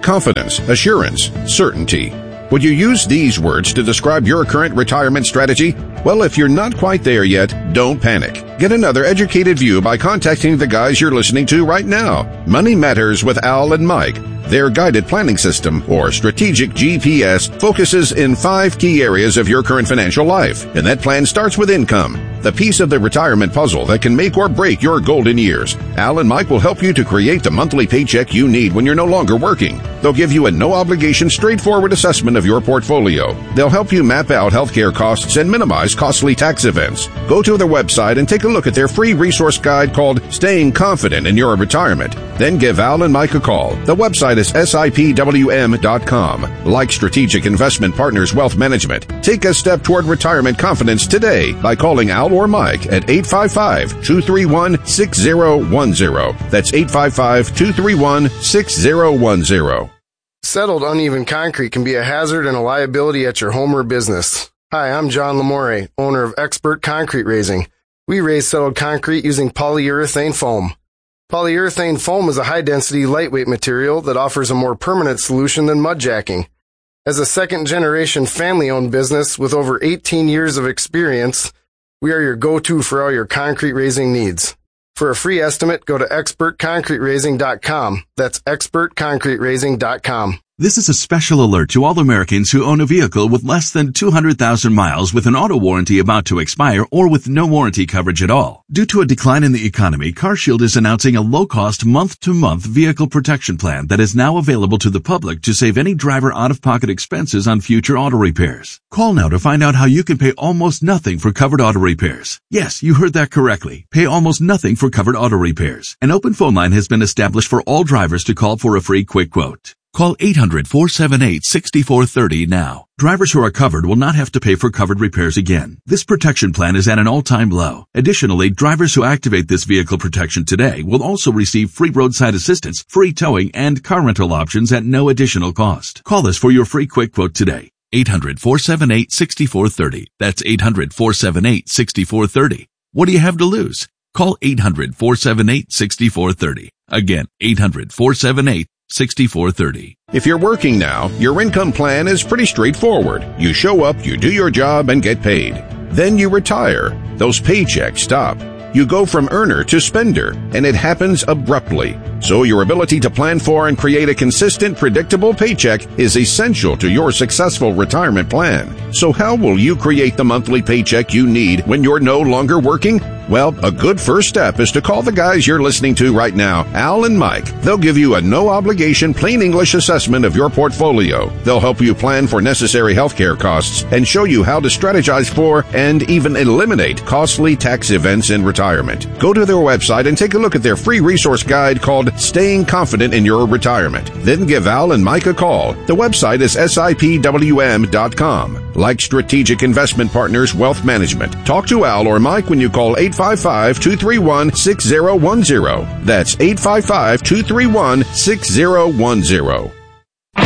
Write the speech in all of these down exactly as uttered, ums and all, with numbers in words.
confidence, assurance, certainty. Would you use these words to describe your current retirement strategy? Well, if you're not quite there yet, don't panic. Get another educated view by contacting the guys you're listening to right now. Money Matters with Al and Mike. Their guided planning system, or strategic G P S, focuses in five key areas of your current financial life. And that plan starts with income, the piece of the retirement puzzle that can make or break your golden years. Al and Mike will help you to create the monthly paycheck you need when you're no longer working. They'll give you a no-obligation, straightforward assessment of your portfolio. They'll help you map out healthcare costs and minimize costly tax events. Go to their website and take a look at their free resource guide called Staying Confident in Your Retirement. Then give Al and Mike a call. The website is S I P W M dot com. Like Strategic Investment Partners Wealth Management, take a step toward retirement confidence today by calling Al or Mike at eight five five, two three one, six zero one zero. That's eight five five, two three one, six zero one zero. Settled uneven concrete can be a hazard and a liability at your home or business. Hi, I'm John Lamore, owner of Expert Concrete Raising. We raise settled concrete using polyurethane foam. Polyurethane foam is a high-density, lightweight material that offers a more permanent solution than mud jacking. As a second-generation family-owned business with over eighteen years of experience, we are your go-to for all your concrete raising needs. For a free estimate, go to expert concrete raising dot com. That's expert concrete raising dot com. This is a special alert to all Americans who own a vehicle with less than two hundred thousand miles with an auto warranty about to expire or with no warranty coverage at all. Due to a decline in the economy, CarShield is announcing a low-cost month-to-month vehicle protection plan that is now available to the public to save any driver out-of-pocket expenses on future auto repairs. Call now to find out how you can pay almost nothing for covered auto repairs. Yes, you heard that correctly. Pay almost nothing for covered auto repairs. An open phone line has been established for all drivers to call for a free quick quote. Call eight hundred, four seven eight, six four three zero now. Drivers who are covered will not have to pay for covered repairs again. This protection plan is at an all-time low. Additionally, drivers who activate this vehicle protection today will also receive free roadside assistance, free towing, and car rental options at no additional cost. Call us for your free quick quote today. eight hundred, four seven eight, six four three zero. That's eight hundred, four seven eight, six four three zero. What do you have to lose? Call eight hundred, four seven eight, six four three zero. Again, eight hundred, four seven eight, six four three zero. If you're working now, your income plan is pretty straightforward. You show up, you do your job, and get paid. Then you retire. Those paychecks stop. You go from earner to spender, and it happens abruptly. So your ability to plan for and create a consistent, predictable paycheck is essential to your successful retirement plan. So how will you create the monthly paycheck you need when you're no longer working? Well, a good first step is to call the guys you're listening to right now, Al and Mike. They'll give you a no-obligation, plain English assessment of your portfolio. They'll help you plan for necessary healthcare costs and show you how to strategize for and even eliminate costly tax events in retirement. Go to their website and take a look at their free resource guide called Staying Confident in Your Retirement. Then give Al and Mike a call. The website is S I P W M dot com. Like Strategic Investment Partners Wealth Management, talk to Al or Mike when you call eight five five, two three one, six zero one zero. That's eight five five, two three one, six zero one zero. A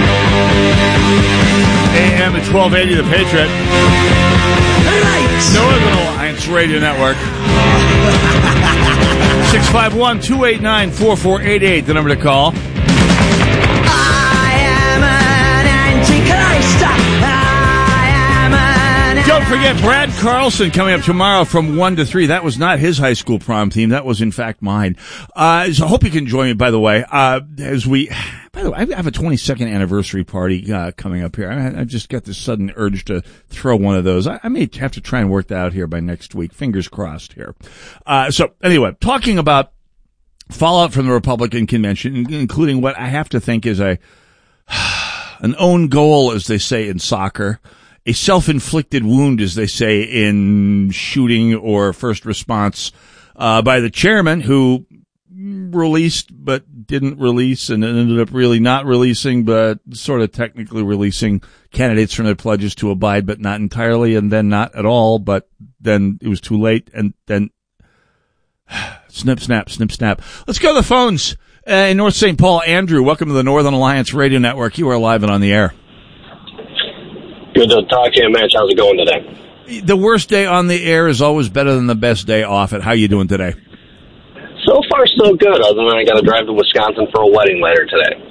M at twelve eighty, The Patriot. Northern Alliance Radio Network. six five one, two eight nine, four four eight eight, the number to call. I am an Antichrist. Don't forget Brad Carlson coming up tomorrow from one to three. That was not his high school prom theme. That was, in fact, mine. Uh, so I hope you can join me, by the way, uh, as we, by the way, I have a twenty-second anniversary party, uh, coming up here. I, I just got this sudden urge to throw one of those. I, I may have to try and work that out here by next week. Fingers crossed here. Uh, so anyway, talking about fallout from the Republican convention, including what I have to think is a, an own goal, as they say in soccer. A self-inflicted wound, as they say in shooting or first response, uh, by the chairman, who released but didn't release and ended up really not releasing, but sort of technically releasing candidates from their pledges to abide, but not entirely, and then not at all, but then it was too late, and then snip, snap, snip, snap. Let's go to the phones uh, in North Saint Paul. Andrew, welcome to the Northern Alliance Radio Network. You are live and on the air. Good to talk to you, Mitch. How's it going today? The worst day on the air is always better than the best day off it. How you doing today? So far, so good, other than I got to drive to Wisconsin for a wedding later today.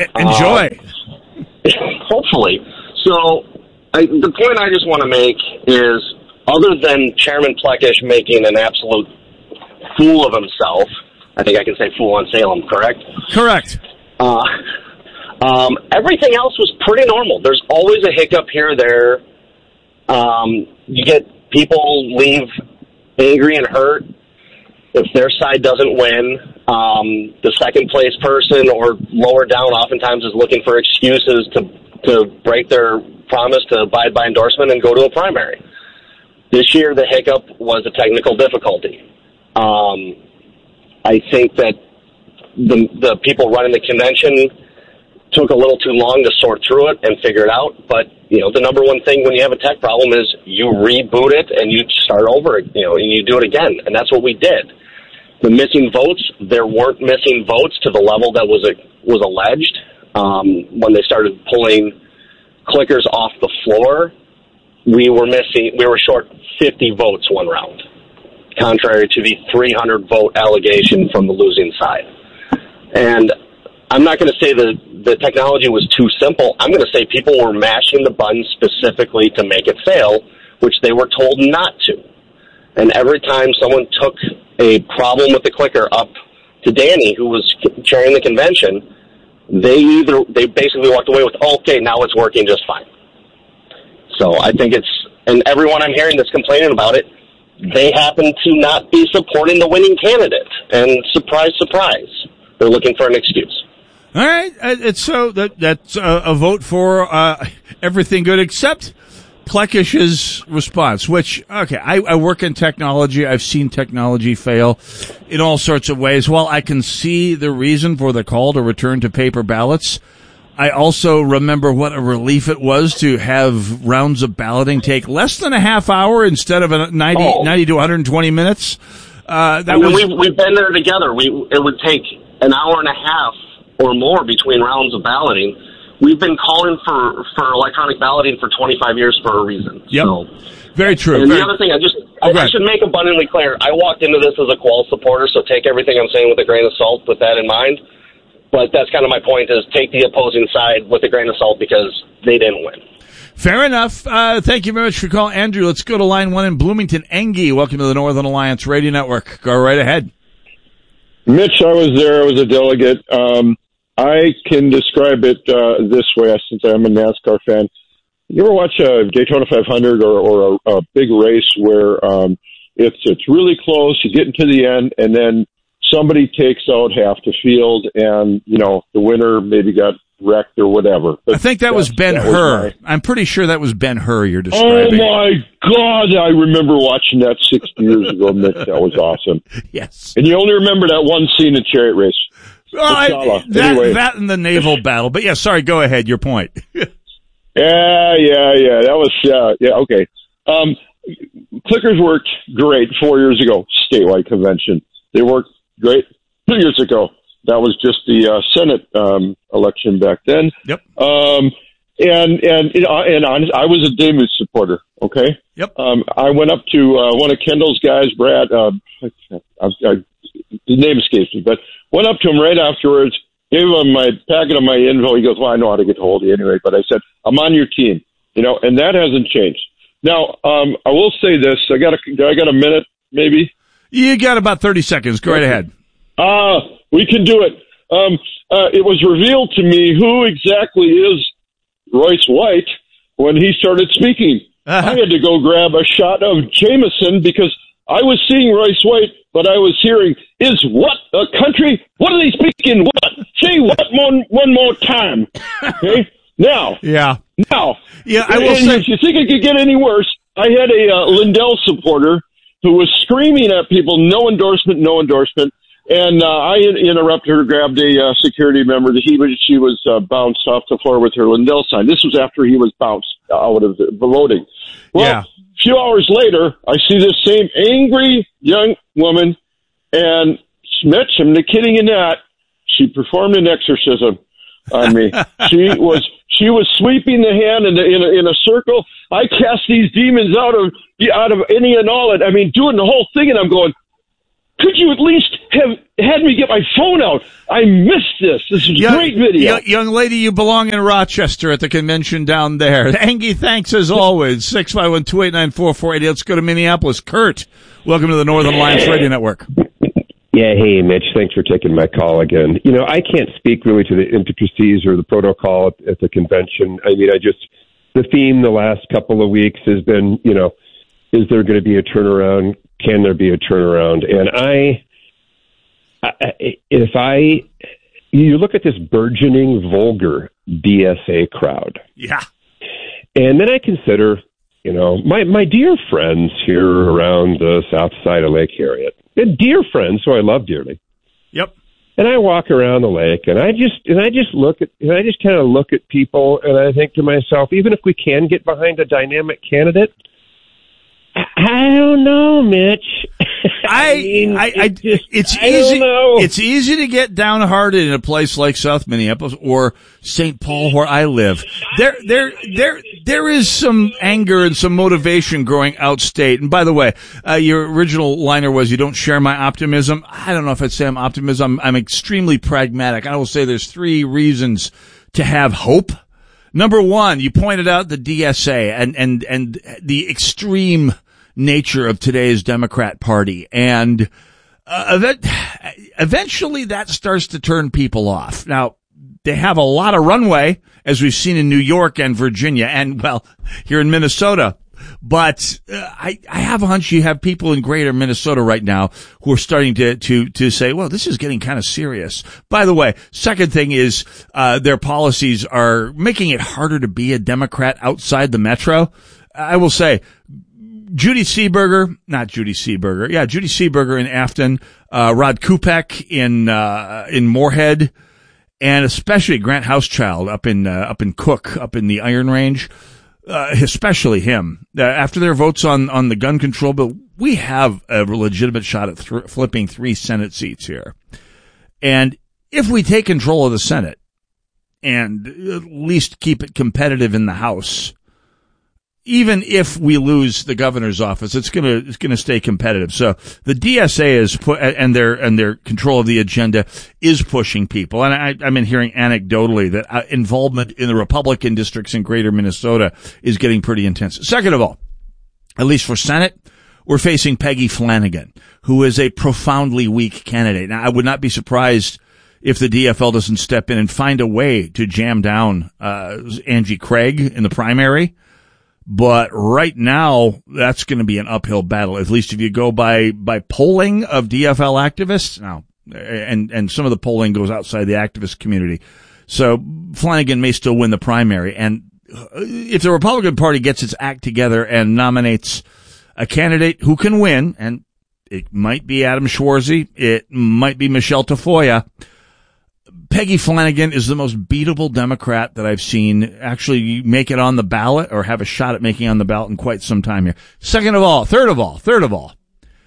Enjoy. Uh, hopefully. So I, the point I just want to make is, other than Chairman Plekish making an absolute fool of himself, I think I can say fool on Salem, correct? Correct. Uh, um, everything else was pretty normal. There's always a hiccup here or there. Um, you get people leave angry and hurt if their side doesn't win. Um, the second place person or lower down oftentimes is looking for excuses to to break their promise to abide by endorsement and go to a primary. This year, the hiccup was a technical difficulty. Um, I think that the the people running the convention took a little too long to sort through it and figure it out. But, you know, the number one thing when you have a tech problem is you reboot it and you start over, you know, and you do it again. And that's what we did. The missing votes, there weren't missing votes to the level that was a, was alleged. Um, when they started pulling clickers off the floor, we were missing, we were short fifty votes one round, contrary to the three hundred vote allegation from the losing side. And I'm not going to say that the technology was too simple. I'm going to say people were mashing the button specifically to make it fail, which they were told not to. And every time someone took a problem with the clicker up to Danny, who was chairing the convention, they either they basically walked away with, oh, okay, now it's working just fine. So I think it's, and everyone I'm hearing that's complaining about it, they happen to not be supporting the winning candidate. And surprise, surprise, they're looking for an excuse. All right, it's so that that's a, a vote for uh, everything good except Plekish's response. Which, okay, I, I work in technology. I've seen technology fail in all sorts of ways. While I can see the reason for the call to return to paper ballots, I also remember what a relief it was to have rounds of balloting take less than a half hour instead of a ninety, oh. ninety to one hundred twenty minutes. Uh, that I mean, was we've, we've been there together. We it would take an hour and a half or more between rounds of balloting. We've been calling for, for electronic balloting for twenty-five years for a reason. Yep. So, very true. And very the other thing, I just I, okay. I should make abundantly clear, I walked into this as a Qual supporter, so take everything I'm saying with a grain of salt with that in mind. But that's kind of my point, is take the opposing side with a grain of salt because they didn't win. Fair enough. Uh, thank you very much for calling, Andrew. Let's go to line one in Bloomington. Engie, welcome to the Northern Alliance Radio Network. Go right ahead. Mitch, I was there. I was a delegate. Um, I can describe it uh, this way, since I'm a NASCAR fan. You ever watch a Daytona five hundred or, or a, a big race where um, it's it's really close, you get into the end, and then somebody takes out half the field, and, you know, the winner maybe got wrecked or whatever. But I think that was Ben that Hur. Was my... I'm pretty sure that was Ben Hur you're describing. Oh, my God. I remember watching that sixty years ago, Mitch. That was awesome. Yes. And you only remember that one scene in Chariot Race. Well, I, that, anyway. that and the naval battle. But, yeah, sorry, go ahead. Your point. yeah, yeah, yeah. That was, uh, yeah, okay. Um, clickers worked great four years ago, statewide convention. They worked great two years ago. That was just the uh, Senate um, election back then. Yep. Um, and and you know, and honest, I was a Demuth supporter. Okay. Yep. Um, I went up to uh, one of Kendall's guys, Brad. Uh, I, I, his name escapes me, but went up to him right afterwards. Gave him my packet of my info. He goes, "Well, I know how to get a hold of you anyway." But I said, "I'm on your team," you know, and that hasn't changed. Now, um, I will say this: I got a, I got a minute, maybe. You got about thirty seconds. Go right ahead. Ah, uh, we can do it. Um, uh, it was revealed to me who exactly is Royce White when he started speaking. Uh-huh. I had to go grab a shot of Jameson because I was seeing Royce White, but I was hearing, is what a country? What are they speaking? What? Say what one, one more time. Okay? Now. Yeah. Now. Yeah, I will and say. If you think it could get any worse, I had a uh, Lindell supporter who was screaming at people, no endorsement, no endorsement. And uh, I interrupted her, grabbed a uh, security member. He was, she was uh, bounced off the floor with her Lindell sign. This was after he was bounced out of the voting. Well, yeah. A few hours later, I see this same angry young woman, and Mitch, I'm not kidding you not, she performed an exorcism on me. she was she was sweeping the hand in a, in a, in a circle. I cast these demons out of out of any and all. I mean, doing the whole thing, and I'm going, Could you at least have had me get my phone out? I missed this. This is a young, great video. Young, young lady, you belong in Rochester at the convention down there. Angie, thanks as always. six five one, two eight nine, four four eight zero. Let's go to Minneapolis. Kurt, welcome to the Northern Alliance Radio Network. Yeah, hey, Mitch, thanks for taking my call again. You know, I can't speak really to the intricacies or the protocol at, at the convention. I mean, I just, the theme the last couple of weeks has been, you know, is there going to be a turnaround? Can there be a turnaround? And I, I if I, you look at this burgeoning, vulgar D S A crowd. Yeah. And then I consider, you know, my, my dear friends here around the south side of Lake Harriet. And dear friends who I love dearly. Yep. And I walk around the lake, and I just and I just look at and I just kind of look at people, and I think to myself, even if we can get behind a dynamic candidate, I, I don't know, Mitch. I, I, mean, I, I just, it's I easy. Don't know. It's easy to get downhearted in a place like South Minneapolis or Saint Paul, where I live. There, there, there, there is some anger and some motivation growing outstate. And by the way, uh, your original liner was, "You don't share my optimism." I don't know if I'd say I'm optimism. I'm, I'm extremely pragmatic. I will say there's three reasons to have hope. Number one, you pointed out the D S A and and and the extreme nature of today's Democrat Party, and uh, eventually that starts to turn people off. Now, they have a lot of runway, as we've seen in New York and Virginia, and, well, here in Minnesota. But uh, I, I have a hunch you have people in greater Minnesota right now who are starting to, to, to say, well, this is getting kind of serious. By the way, second thing is, uh, their policies are making it harder to be a Democrat outside the metro. I will say, Judy Seeberger, not Judy Seeberger, yeah, Judy Seeberger in Afton, uh, Rod Kupek in, uh, in Moorhead, and especially Grant Housechild up in, uh, up in Cook, up in the Iron Range. Uh, especially him. Uh, after their votes on, on the gun control bill, we have a legitimate shot at th- flipping three Senate seats here. And if we take control of the Senate and at least keep it competitive in the House, even if we lose the governor's office, it's gonna, it's gonna stay competitive. So the D S A is put, and their, and their control of the agenda is pushing people. And I, I've been hearing anecdotally that uh, involvement in the Republican districts in greater Minnesota is getting pretty intense. Second of all, at least for Senate, we're facing Peggy Flanagan, who is a profoundly weak candidate. Now, I would not be surprised if the D F L doesn't step in and find a way to jam down, uh, Angie Craig in the primary. But right now, that's going to be an uphill battle, at least if you go by, by polling of D F L activists. Now, and, and some of the polling goes outside the activist community. So Flanagan may still win the primary. And if the Republican Party gets its act together and nominates a candidate who can win, and it might be Adam Schwarzy, it might be Michelle Tafoya, Peggy Flanagan is the most beatable Democrat that I've seen actually make it on the ballot or have a shot at making on the ballot in quite some time here. Second of all, third of all, third of all,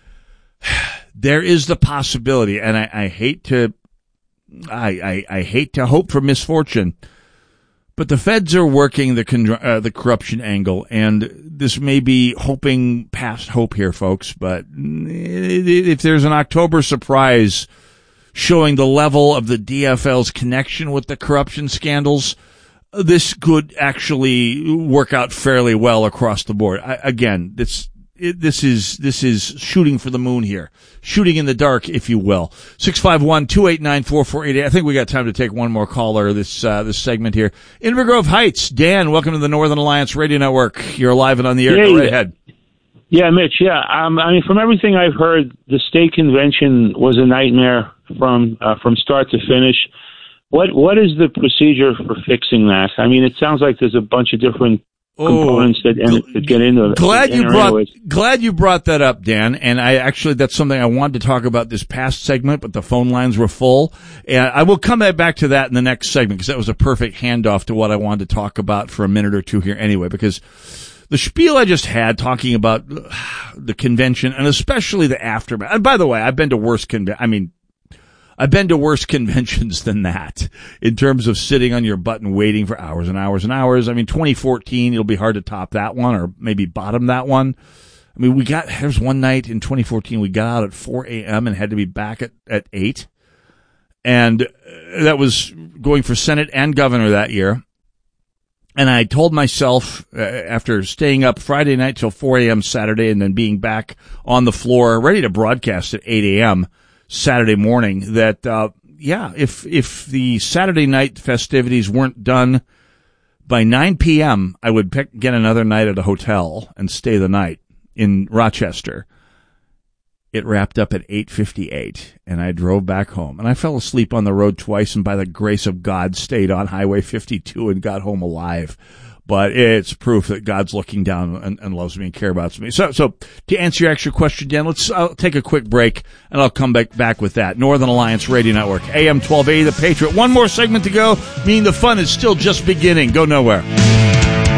there is the possibility, and I, I hate to, I, I, I hate to hope for misfortune, but the feds are working the con- uh, the corruption angle, and this may be hoping past hope here, folks. But if there's an October surprise showing the level of the D F L's connection with the corruption scandals, this could actually work out fairly well across the board. I, again, this it, this is this is shooting for the moon here, shooting in the dark, if you will. six five one, two eight nine, four four eight eight. I think we got time to take one more caller this uh, this segment here. Inver Grove Heights, Dan, welcome to the Northern Alliance Radio Network. You're live and on the air. Yeah, Go right yeah. ahead. Yeah, Mitch. Yeah, um, I mean, from everything I've heard, the state convention was a nightmare from uh, from start to finish. What what is the procedure for fixing that? I mean, it sounds like there's a bunch of different oh, components that, en- that get into it. Glad you brought anyways. glad you brought that up, Dan. And I actually that's something I wanted to talk about this past segment, but the phone lines were full, and I will come back to that in the next segment because that was a perfect handoff to what I wanted to talk about for a minute or two here anyway. Because the spiel I just had talking about the convention and especially the aftermath. And by the way, I've been to worse conven- I mean, I've been to worse conventions than that in terms of sitting on your butt and waiting for hours and hours and hours. I mean, twenty fourteen, it'll be hard to top that one or maybe bottom that one. I mean, we got, there was one night in twenty fourteen, we got out at four a.m. and had to be back at, at eight. And that was going for Senate and governor that year. And I told myself, uh, after staying up Friday night till four a.m. Saturday and then being back on the floor, ready to broadcast at eight a.m. Saturday morning, that, uh, yeah, if, if the Saturday night festivities weren't done by nine p.m., I would pick, get another night at a hotel and stay the night in Rochester. It wrapped up at eight fifty-eight, and I drove back home. And I fell asleep on the road twice, and by the grace of God, stayed on Highway fifty-two and got home alive. But it's proof that God's looking down and, and loves me and cares about me. So, so to answer your extra question, Dan, let's I'll take a quick break, and I'll come back, back with that. Northern Alliance Radio Network, A M twelve eighty, The Patriot. One more segment to go, meaning the fun is still just beginning. Go nowhere.